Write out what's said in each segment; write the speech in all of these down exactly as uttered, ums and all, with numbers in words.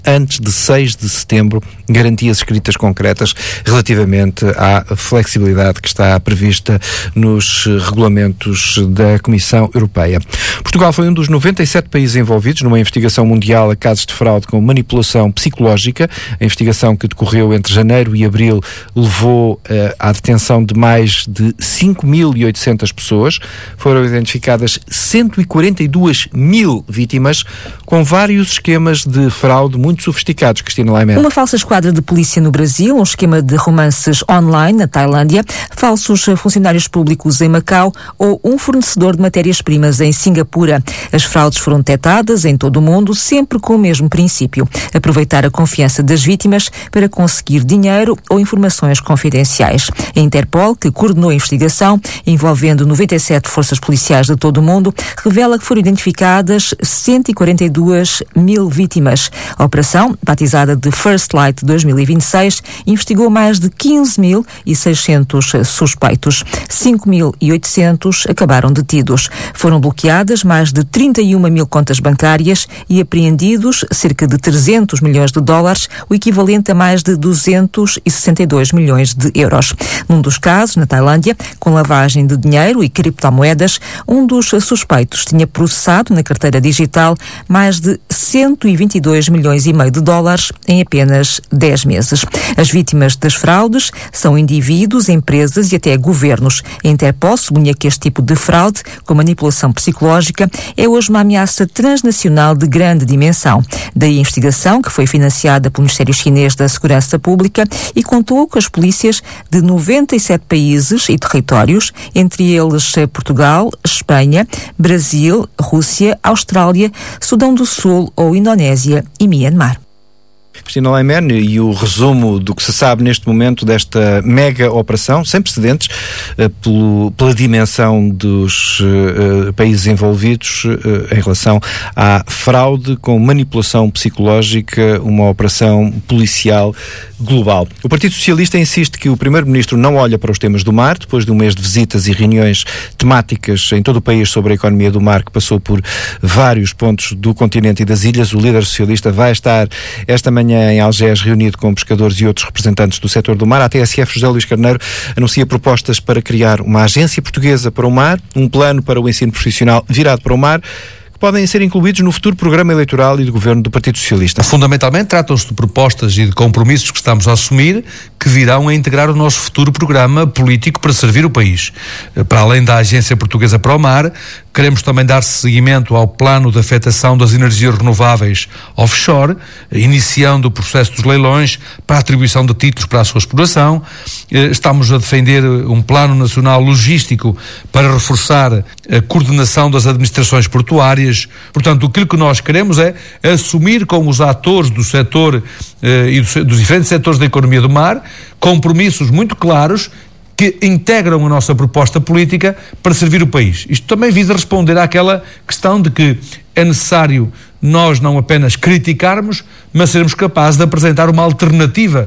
antes de seis de setembro, garantias escritas concretas relativamente à flexibilidade que está prevista nos regulamentos da Comissão Europeia. Portugal foi um dos noventa e sete países envolvidos numa investigação mundial a casos de fraude com manipulação psicológica. A investigação, que decorreu entre janeiro e abril, levou uh, à detenção de mais de cinco mil e oitocentas pessoas. Foram identificadas cento e quarenta e duas mil vítimas, com vários esquemas de fraude muito sofisticados. Cristina Laimer. Uma falsa esquadra de polícia no Brasil, um esquema de romances online na Tailândia, falsos funcionários públicos em Macau ou um fornecedor de matérias-primas em Singapura. As fraudes foram detectadas em todo o mundo, sempre com o mesmo princípio: aproveitar a confiança das vítimas para conseguir dinheiro ou informações confidenciais. A Interpol, que coordenou a investigação, envolvendo noventa e sete forças policiais de todo o mundo, revela que foram identificadas cento e quarenta e duas mil vítimas. A operação, batizada de First Light dois mil e vinte e seis, investigou mais de quinze mil e seiscentos suspeitos. cinco mil e oitocentos acabaram detidos. Foram bloqueadas mais de trinta e uma mil contas bancárias e apreendidos cerca de trezentos milhões de dólares, o equivalente a mais de duzentos e sessenta e dois milhões de euros. Num dos casos, na Tailândia, com lavagem de dinheiro e criptomoedas, um dos suspeitos tinha processado na carteira digital mais de cento e vinte e dois milhões e meio de dólares em apenas dez meses. As vítimas das fraudes são indivíduos, empresas e até governos. A Interpol sublinha que este tipo de fraude, com manipulação psicológica, é hoje uma ameaça transnacional de grande dimensão. Daí a investigação, que foi financiada pelo Ministério Chinês da Segurança Pública e contou com as polícias de noventa e sete países e territórios, entre eles Portugal, Espanha, Brasil, Rússia, Austrália, Sudão do Sul ou Indonésia e Myanmar. Cristina Laimer, e o resumo do que se sabe neste momento desta mega operação, sem precedentes, uh, pelo, pela dimensão dos uh, países envolvidos uh, em relação à fraude com manipulação psicológica, uma operação policial global. O Partido Socialista insiste que o Primeiro-Ministro não olha para os temas do mar, depois de um mês de visitas e reuniões temáticas em todo o país sobre a economia do mar, que passou por vários pontos do continente e das ilhas. O líder socialista vai estar esta manhã em Algés, reunido com pescadores e outros representantes do setor do mar. A T S F, José Luís Carneiro, anuncia propostas para criar uma agência portuguesa para o mar, um plano para o ensino profissional virado para o mar, que podem ser incluídos no futuro programa eleitoral e de governo do Partido Socialista. Fundamentalmente, tratam-se de propostas e de compromissos que estamos a assumir, que virão a integrar o nosso futuro programa político para servir o país. Para além da Agência Portuguesa para o Mar, queremos também dar seguimento ao plano de afetação das energias renováveis offshore, iniciando o processo dos leilões para a atribuição de títulos para a sua exploração. Estamos a defender um plano nacional logístico para reforçar a coordenação das administrações portuárias. Portanto, aquilo que nós queremos é assumir com os atores do setor eh, e dos, dos diferentes setores da economia do mar compromissos muito claros que integram a nossa proposta política para servir o país. Isto também visa responder àquela questão de que é necessário nós não apenas criticarmos, mas sermos capazes de apresentar uma alternativa.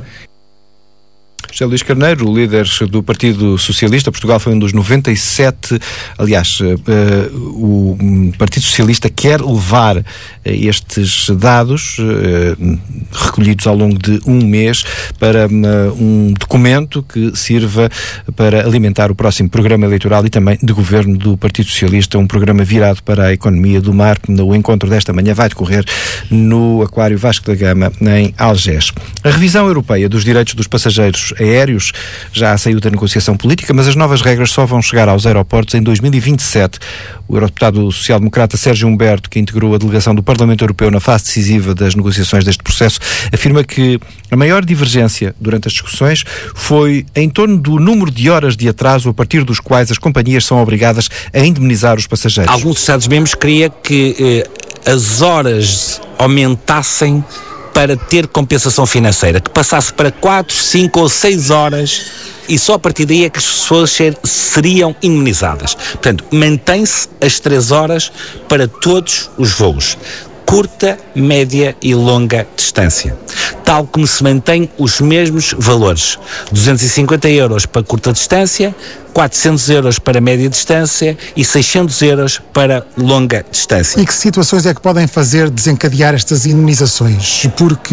José Luís Carneiro, o líder do Partido Socialista. Portugal foi um dos noventa e sete, aliás, uh, o Partido Socialista quer levar uh, estes dados uh, recolhidos ao longo de um mês para uh, um documento que sirva para alimentar o próximo programa eleitoral e também de governo do Partido Socialista, um programa virado para a economia do mar. O encontro desta manhã vai decorrer no Aquário Vasco da Gama, em Algés. A revisão europeia dos direitos dos passageiros aéreos já saiu da negociação política, mas as novas regras só vão chegar aos aeroportos em dois mil e vinte e sete. O eurodeputado social-democrata Sérgio Humberto, que integrou a delegação do Parlamento Europeu na fase decisiva das negociações deste processo, afirma que a maior divergência durante as discussões foi em torno do número de horas de atraso a partir dos quais as companhias são obrigadas a indemnizar os passageiros. Alguns Estados-membros queriam que eh, as horas aumentassem para ter compensação financeira, que passasse para quatro, cinco ou seis horas e só a partir daí é que as pessoas ser, seriam indemnizadas. Portanto, mantém-se as três horas para todos os voos. curta, média e longa distância, tal como se mantém os mesmos valores, duzentos e cinquenta euros para curta distância, quatrocentos euros para média distância e seiscentos euros para longa distância. E que situações é que podem fazer desencadear estas indemnizações? Porque